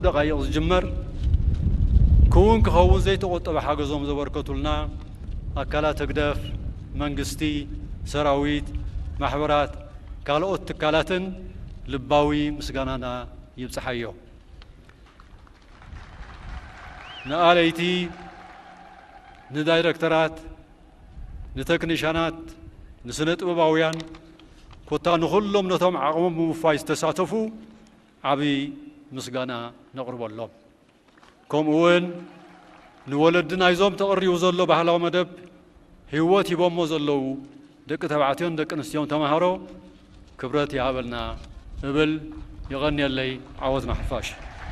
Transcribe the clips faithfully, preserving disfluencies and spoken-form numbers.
دقائق الجمر كون كخون زي تقطع حاجزهم زبركتولنا أكلات تقدف منجستي سراويت محورات كالوت تكالاتن لباوي مسجاننا يبصحيو نآليتي ندايركترات نتكنيشانات نسنت بباويان كوتا نخلهم نتهم عقم مفايز تساتفو عبي مسجانا نقرب الله كم وين نولدنا يزوم تقري وزلوا بحلا ومدب هواتي بوم وزلوا دك تبعتين دك نسيون تمهرو كبرت يعبلنا قبل يغني اللي عوض محفاش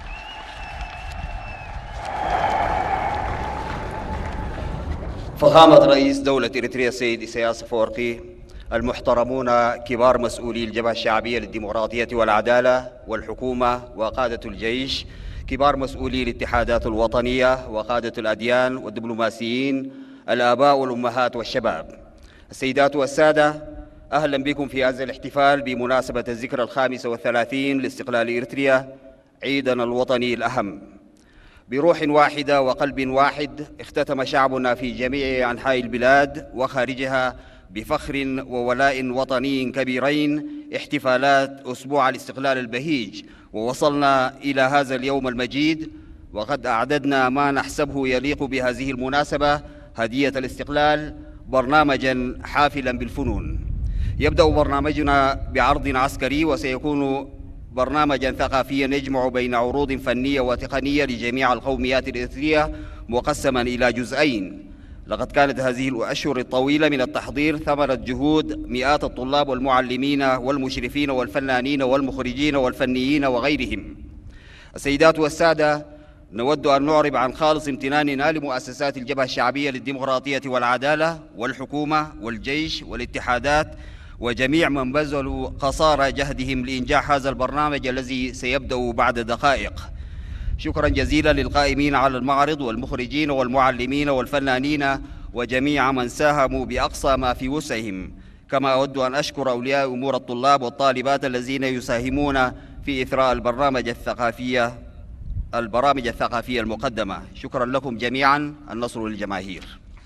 فخامة رئيس دولة إريتريا السيد إسياس أفورقي، المحترمون كبار مسؤولي الجبهة الشعبية للديمقراطية والعدالة والحكومة وقادة الجيش، كبار مسؤولي الاتحادات الوطنية وقادة الأديان والدبلوماسيين، الآباء والأمهات والشباب، السيدات والسادة، أهلا بكم في هذا الاحتفال بمناسبة الذكرى الخامسة والثلاثين لاستقلال إريتريا، عيدنا الوطني الأهم. بروح واحدة وقلب واحد اختتم شعبنا في جميع أنحاء البلاد وخارجها بفخر وولاء وطني كبيرين احتفالات أسبوع الاستقلال البهيج، ووصلنا إلى هذا اليوم المجيد وقد أعددنا ما نحسبه يليق بهذه المناسبة هدية الاستقلال، برنامجا حافلا بالفنون. يبدأ برنامجنا بعرض عسكري وسيكون برنامجا ثقافيا يجمع بين عروض فنية وتقنية لجميع القوميات الإريترية مقسما إلى جزئين. لقد كانت هذه الأشهر الطويلة من التحضير ثمرة جهود مئات الطلاب والمعلمين والمشرفين والفنانين والمخرجين والفنيين وغيرهم. السيدات والسادة، نود أن نعرب عن خالص امتناننا لمؤسسات الجبهة الشعبية للديمقراطية والعدالة والحكومة والجيش والاتحادات وجميع من بذلوا قصارى جهدهم لإنجاح هذا البرنامج الذي سيبدأ بعد دقائق. شكرا جزيلا للقائمين على المعرض والمخرجين والمعلمين والفنانين وجميع من ساهموا بأقصى ما في وسعهم. كما أود أن أشكر أولياء أمور الطلاب والطالبات الذين يساهمون في إثراء البرنامج الثقافية البرامج الثقافية المقدمة. شكرا لكم جميعا. النصر للجماهير.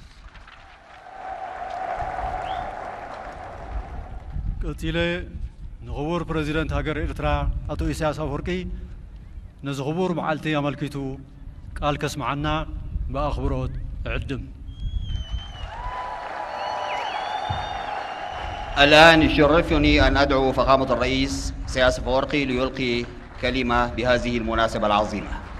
قتيلة نغور بريزيدنت هاجر إرترا أتو إسياس أفورقي نزغبور معالتي أملكيتو قال كسمعنا بأخبروت عدم. الآن يشرفني أن أدعو فخامة الرئيس إسياس أفورقي ليلقي كلمة بهذه المناسبة العظيمة.